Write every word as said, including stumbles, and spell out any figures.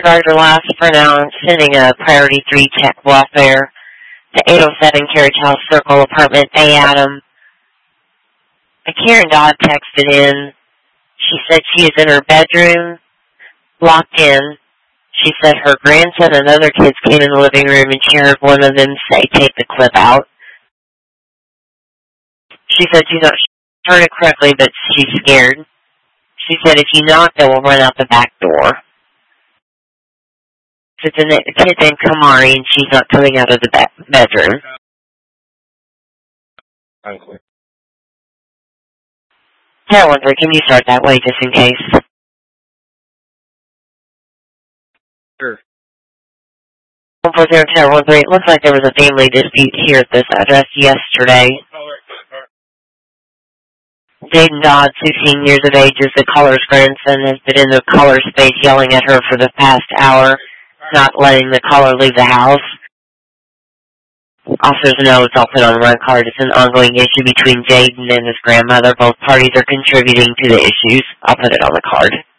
disregard your last for now. I'm sending a priority three check welfare to eight oh seven Carriage House Circle, apartment A, Adam. A Karen Dodd texted in. She said she is in her bedroom, locked in. She said her grandson and other kids came in the living room and she heard one of them say, "Take the clip out." She said she's not sure heard it correctly, but she's scared. She said, "If you knock, they will run out the back door." It's a, a kid named Kamari, and she's not coming out of the back bedroom. Unclear. Tower one three, can you start that way just in case? Sure. one four zero Tower one three, it looks like there was a family dispute here at this address yesterday. Jaden Dodd, sixteen years of age, is the caller's grandson, has been in the caller's space yelling at her for the past hour, not letting the caller leave the house. Officers know it's all put on the run card. It's an ongoing issue between Jaden and his grandmother. Both parties are contributing to the issues. I'll put it on the card.